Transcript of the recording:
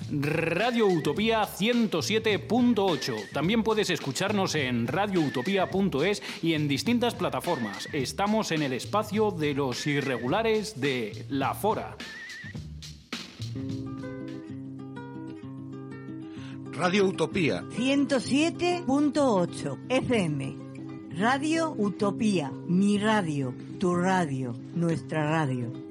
Radio Utopía 107.8. También puedes escucharnos en radioutopía.es y en distintas plataformas. Estamos en el espacio de los irregulares de La Fora. Radio Utopía 107.8 FM. Radio Utopía, mi radio, tu radio, nuestra radio.